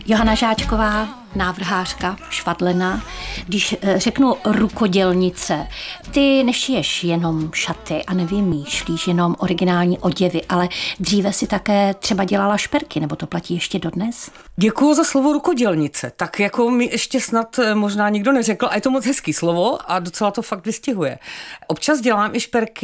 Johana Žáčková, návrhářka, švadlena. Když řeknu rukodělnice, ty nešiješ jenom šaty a nevymýšlíš jenom originální oděvy, ale dříve si také třeba dělala šperky, nebo to platí ještě dodnes? Děkuju za slovo rukodělnice. Tak jako mi ještě snad možná nikdo neřekl, a je to moc hezký slovo a docela to fakt vystihuje. Občas dělám i šperky